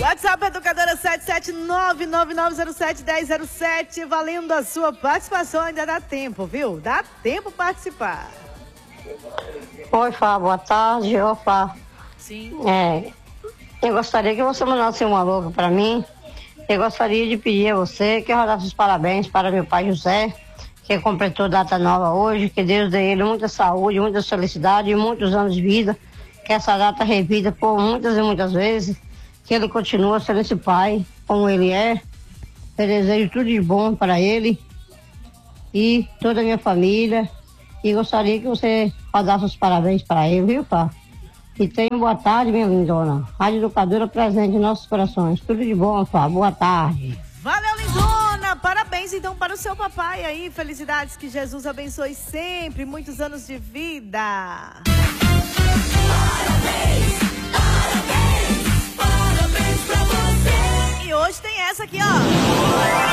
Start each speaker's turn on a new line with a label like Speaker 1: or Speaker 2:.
Speaker 1: WhatsApp Educadora 77999071007, valendo a sua participação. Ainda dá tempo, viu? Dá tempo participar.
Speaker 2: Oi, Fá, boa tarde. Ô, Fá.
Speaker 1: Sim.
Speaker 2: Eu gostaria que você mandasse uma louca para mim. Eu gostaria de pedir a você que rodasse os parabéns para meu pai José, que completou data nova hoje. Que Deus dê ele muita saúde, muita felicidade e muitos anos de vida. Que essa data repita por muitas e muitas vezes. Que ele continue sendo esse pai como ele é. Eu desejo tudo de bom para ele e toda a minha família. E gostaria que você rodasse os parabéns para ele, viu, Fá? E tenha boa tarde, minha lindona. Rádio Educadora presente em nossos corações. Tudo de bom, Fá. Boa tarde.
Speaker 1: Valeu, lindona. Parabéns, então, para o seu papai aí. Felicidades, que Jesus abençoe sempre. Muitos anos de vida. Parabéns, parabéns, parabéns pra você. E hoje tem essa aqui, ó.